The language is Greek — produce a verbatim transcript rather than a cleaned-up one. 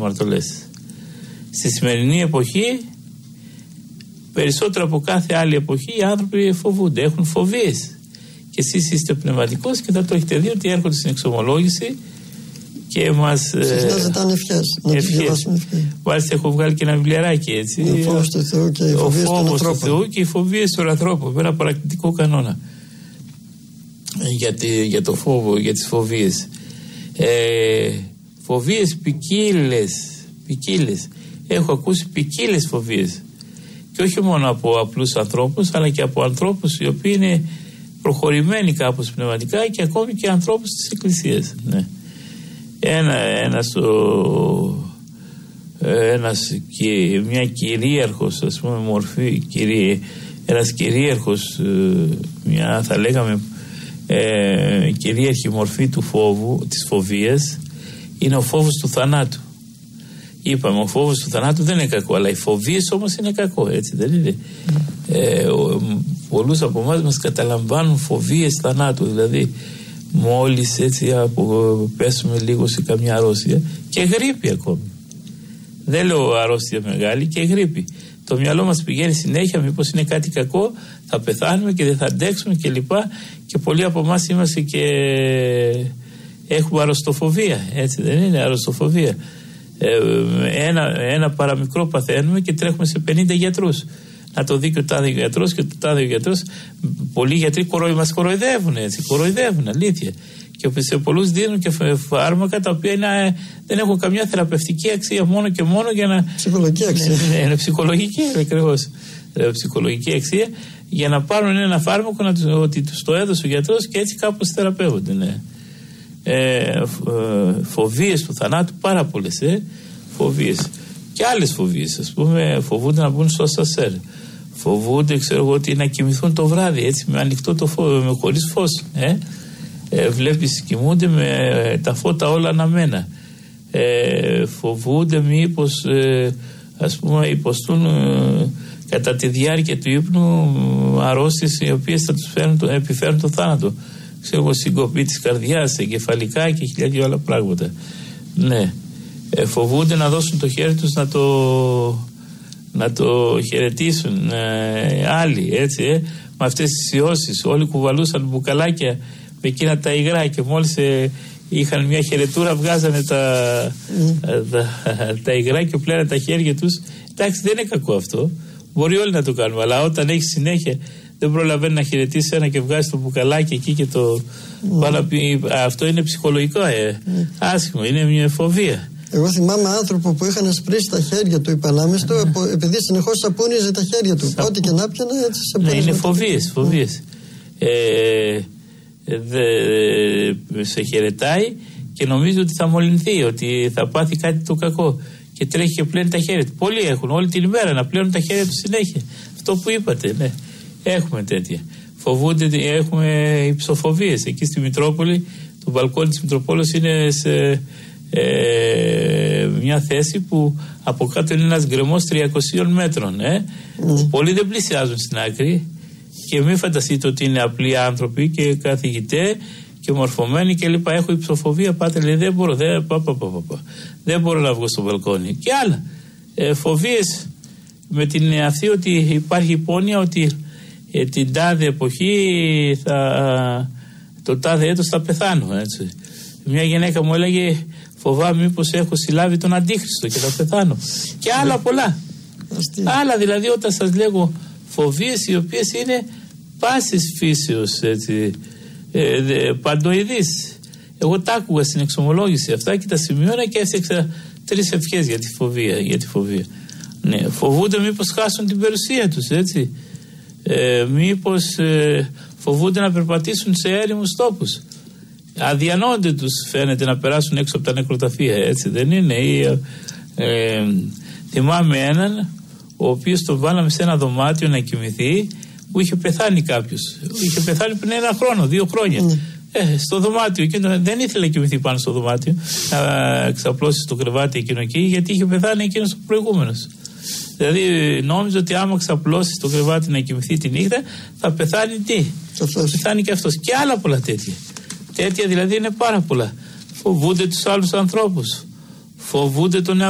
αμαρτωλές. Στη σημερινή εποχή, περισσότερο από κάθε άλλη εποχή, οι άνθρωποι φοβούνται, έχουν φοβίες. Και εσείς είστε πνευματικός και θα το έχετε δει ότι έρχονται στην εξομολόγηση και μας. Συχνά ζητάνε ευχές. Ευχές. Μάλιστα, έχω βγάλει και ένα βιβλιαράκι έτσι. Ο φόβος του Θεού και οι φοβίες των ανθρώπων. του Θεού και οι φοβίες των ανθρώπων. Με ένα πρακτικό κανόνα. Για, τη, για το φόβο, για τις φοβίες. Ε, φοβίες ποικίλες. Ποικίλες. Έχω ακούσει ποικίλες φοβίες. Και όχι μόνο από απλούς ανθρώπους, αλλά και από ανθρώπους οι οποίοι είναι προχωρημένοι κάπως πνευματικά και ακόμη και ανθρώπους της Εκκλησίας. Ναι. Ένα, ένας, ο, ένας και, μια κυρίαρχος, ας πούμε, μορφή, κυρί, ένας κυρίαρχος, μια θα λέγαμε ε, κυρίαρχη μορφή του φόβου, της φοβίας, είναι ο φόβος του θανάτου. Είπαμε, ο φόβος του θανάτου δεν είναι κακό, αλλά οι φοβίες όμως είναι κακό, έτσι δεν είναι? Ε, ο, πολλούς από εμάς μας καταλαμβάνουν φοβίες θανάτου, δηλαδή μόλις έτσι από, πέσουμε λίγο σε καμιά αρρώστια, και γρίπη ακόμη. Δεν λέω αρρώστια μεγάλη, και γρίπη. Το μυαλό μας πηγαίνει συνέχεια, μήπως είναι κάτι κακό, θα πεθάνουμε και δεν θα αντέξουμε κλπ. Και, και πολλοί από εμάς είμαστε και έχουμε αρρωστοφοβία, έτσι δεν είναι? Αρρωστοφοβία. Ένα, ένα παραμικρό παθαίνουμε και τρέχουμε σε πενήντα γιατρούς. Να το δει και ο τάδε γιατρός και ο τάδε γιατρός. Πολλοί γιατροί κοροϊ, μας κοροϊδεύουν, έτσι, κοροϊδεύουν, αλήθεια. Και σε πολλούς δίνουν και φάρμακα τα οποία είναι, δεν έχουν καμιά θεραπευτική αξία, μόνο και μόνο για να. Ψυχολογική αξία. Είναι, είναι ψυχολογική, ακριβώς. Ψυχολογική αξία, για να πάρουν ένα φάρμακο να τους, ότι τους το έδωσε ο γιατρός και έτσι κάπως θεραπεύονται, ναι. Ε, φοβίες του θανάτου πάρα πολλές, ε, φοβίες και άλλες φοβίες, ας πούμε, φοβούνται να μπουν στο ασανσέρ, φοβούνται, ξέρω εγώ, ότι να κοιμηθούν το βράδυ έτσι με ανοιχτό το φως, με χωρίς φως, ε. Ε, βλέπεις κοιμούνται με ε, τα φώτα όλα αναμένα, ε, φοβούνται μήπως ε, ας πούμε υποστούν ε, κατά τη διάρκεια του ύπνου αρρώστιες οι οποίες θα τους φέρουν, το, επιφέρουν το θάνατο, ξέρω εγώ, συγκοπή της καρδιάς, εγκεφαλικά και χιλιάδια άλλα πράγματα. Ναι. Ε, φοβούνται να δώσουν το χέρι τους να το, να το χαιρετήσουν ε, άλλοι, έτσι, ε, με αυτές τις ιώσεις. Όλοι κουβαλούσαν μπουκαλάκια με εκείνα τα υγρά και μόλις ε, είχαν μια χαιρετούρα βγάζανε τα, mm. τα, τα υγρά και πλέναν τα χέρια τους. Εντάξει, δεν είναι κακό αυτό. Μπορεί όλοι να το κάνουμε, αλλά όταν έχει συνέχεια δεν προλαβαίνει να χαιρετήσει ένα και βγάζει το μπουκαλάκι εκεί και το mm. πάνω, αυτό είναι ψυχολογικό, ε, mm. άσχημο, είναι μια φοβία. Εγώ θυμάμαι άνθρωπο που είχαν σπρίσει τα χέρια του υπαλάμιστο mm. επειδή συνεχώς σαπούνιζε τα χέρια του. Σαπ... Ό,τι και να πιανε έτσι σαπούνιζε. Ναι, είναι φοβίες, φοβίες. Mm. Ε, δε, σε χαιρετάει και νομίζει ότι θα μολυνθεί, ότι θα πάθει κάτι το κακό και τρέχει και πλένει τα χέρια του. Πολλοί έχουν όλη την ημέρα να πλένουν τα χέρια του συνέχεια. Αυτό που είπατε, ναι. Έχουμε τέτοια. Φοβούνται, έχουμε υψοφοβίες. Εκεί στη Μητρόπολη, το μπαλκόνι της Μητροπόλης είναι σε ε, μια θέση που από κάτω είναι ένας γκρεμός τριακοσίων μέτρων. Ε. Mm. Πολλοί δεν πλησιάζουν στην άκρη και μην φανταστείτε ότι είναι απλοί άνθρωποι και καθηγητές και μορφωμένοι και λοιπά. Έχω υψοφοβία, πάτε, λέει, δεν μπορώ, δεν, πα, πα, πα, πα, δεν μπορώ να βγω στο μπαλκόνι. Και άλλα. Ε, φοβίες με την αυτή ότι υπάρχει υπόνοια ότι ε, την τάδε εποχή θα, το τάδε έτος θα πεθάνω, έτσι. Μια γυναίκα μου έλεγε φοβάμαι μήπως έχω συλλάβει τον Αντίχριστο και θα πεθάνω. Και άλλα πολλά. Άλλα δηλαδή όταν σας λέγω φοβίες οι οποίες είναι πάσης φύσεως, έτσι, ε, δε, παντοειδείς. Εγώ τα άκουγα στην εξομολόγηση αυτά και τα σημειώνα και έφτιαξα τρεις ευχές για τη φοβία. Για τη φοβία. Ναι, φοβούνται μήπως χάσουν την περιουσία τους, έτσι. Ε, μήπως ε, φοβούνται να περπατήσουν σε έρημους τόπους. Αδιανόητε τους φαίνεται να περάσουν έξω από τα νεκροταφεία, έτσι δεν είναι? Ή, ε, ε, θυμάμαι έναν ο οποίος τον βάλαμε σε ένα δωμάτιο να κοιμηθεί, που είχε πεθάνει κάποιος. Είχε πεθάνει πριν ένα χρόνο, δύο χρόνια. Mm. Ε, στο δωμάτιο, και δεν ήθελε να κοιμηθεί πάνω στο δωμάτιο, να ξαπλώσει στο κρεβάτι εκείνο εκεί, γιατί είχε πεθάνει εκείνος ο προηγούμενος. Δηλαδή νόμιζε ότι άμα ξαπλώσει στο κρεβάτι να κοιμηθεί τη νύχτα, θα πεθάνει τι? Θα πεθάνει και αυτός. Και άλλα πολλά τέτοια. Τέτοια δηλαδή είναι πάρα πολλά. Φοβούνται τους άλλους ανθρώπους. Φοβούνται τον εαυτό.